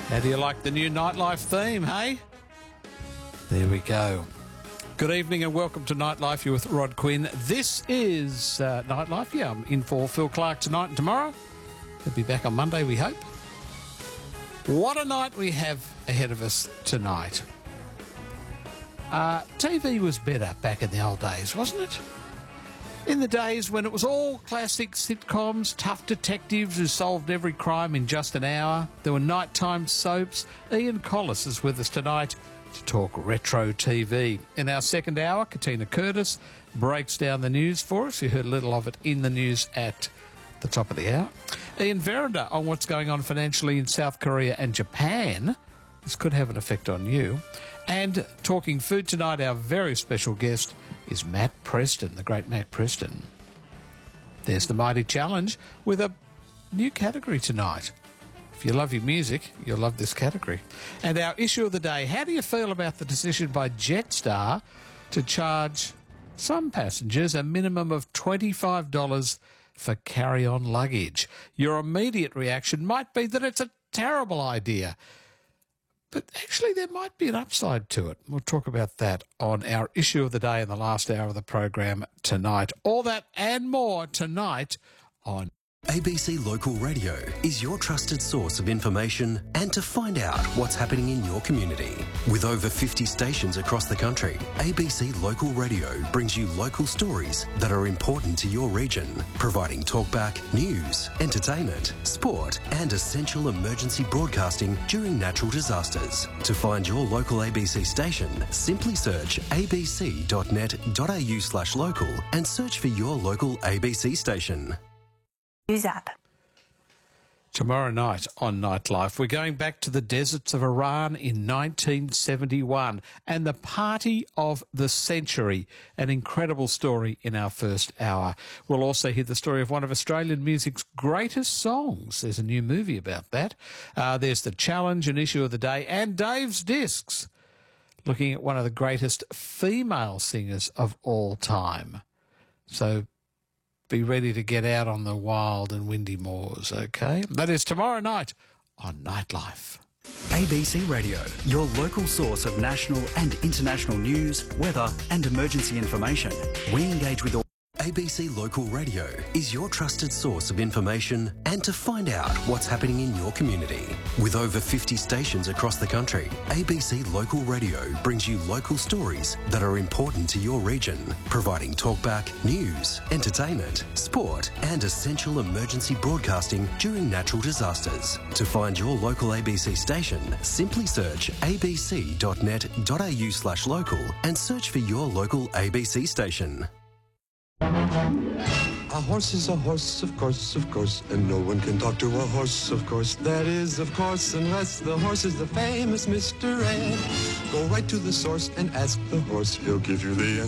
How do you like the new Nightlife theme, hey? There we go. Good evening and welcome to Nightlife. You're with Rod Quinn. This is Nightlife. Yeah, I'm in for Phil Clark tonight and tomorrow. He'll be back on Monday, we hope. What a night we have ahead of us tonight. TV was better back in the old days, wasn't it? In the days when it was all classic sitcoms, tough detectives who solved every crime in just an hour. There were nighttime soaps. Ian Collis is with us tonight to talk retro TV. In our second hour, Katina Curtis breaks down the news for us. You heard a little of it in the news at the top of the hour. Ian Verrinder on what's going on financially in South Korea and Japan. This could have an effect on you. And talking food tonight, our very special guest is Matt Preston, the great Matt Preston. There's the Mighty Challenge with a new category tonight. If you love your music, you'll love this category. And our issue of the day, how do you feel about the decision by Jetstar to charge some passengers a minimum of $25 for carry-on luggage? Your immediate reaction might be that it's a terrible idea. But actually, there might be an upside to it. We'll talk about that on our issue of the day in the last hour of the program tonight. All that and more tonight on ABC Local Radio is your trusted source of information and to find out what's happening in your community. With over 50 stations across the country, ABC Local Radio brings you local stories that are important to your region, providing talkback, news, entertainment, sport and essential emergency broadcasting during natural disasters. To find your local ABC station, simply search abc.net.au/local and search for your local ABC station. News app. Tomorrow night on Nightlife, we're going back to the deserts of Iran in 1971 and the party of the century, an incredible story in our first hour. We'll also hear the story of one of Australian music's greatest songs. There's a new movie about that. There's the challenge, an issue of the day, and Dave's Discs, looking at one of the greatest female singers of all time. So be ready to get out on the wild and windy moors, okay? That is tomorrow night on Nightlife. ABC Radio, your local source of national and international news, weather and emergency information. We engage with all... ABC Local Radio is your trusted source of information and to find out what's happening in your community. With over 50 stations across the country, ABC Local Radio brings you local stories that are important to your region, providing talkback, news, entertainment, sport and essential emergency broadcasting during natural disasters. To find your local ABC station, simply search abc.net.au/local and search for your local ABC station. A horse is a horse, of course, and no one can talk to a horse, of course. That is, of course, unless the horse is the famous Mr. Ed. Go right to the source and ask the horse, he'll give you the answer.